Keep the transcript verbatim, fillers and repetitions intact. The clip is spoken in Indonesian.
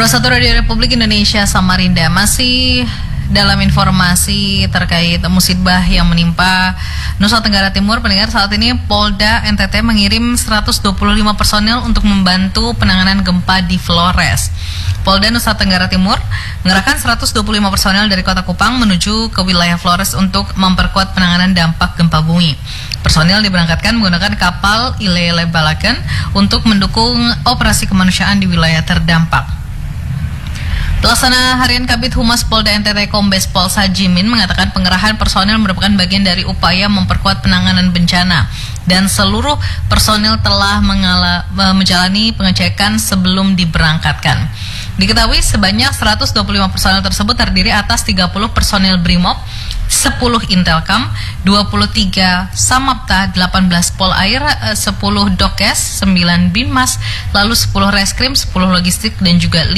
Satu Radio Republik Indonesia Samarinda, masih dalam informasi terkait musibah yang menimpa Nusa Tenggara Timur. Pendengar, saat ini Polda N T T mengirim seratus dua puluh lima personil untuk membantu penanganan gempa di Flores. Polda Nusa Tenggara Timur mengerahkan seratus dua puluh lima personil dari Kota Kupang menuju ke wilayah Flores untuk memperkuat penanganan dampak gempa bumi. Personil diberangkatkan menggunakan kapal Ilele Balaken untuk mendukung operasi kemanusiaan di wilayah terdampak. Pelaksana Harian Kabid Humas Polda N T T Kombes Pol Sajimin mengatakan pengerahan personil merupakan bagian dari upaya memperkuat penanganan bencana dan seluruh personil telah mengala, menjalani pengecekan sebelum diberangkatkan. Diketahui sebanyak seratus dua puluh lima personil tersebut terdiri atas tiga puluh personil Brimob, sepuluh Intelkam, dua puluh tiga Samapta, delapan belas Polair, sepuluh Dokes, sembilan Binmas, lalu sepuluh Reskrim, sepuluh Logistik dan juga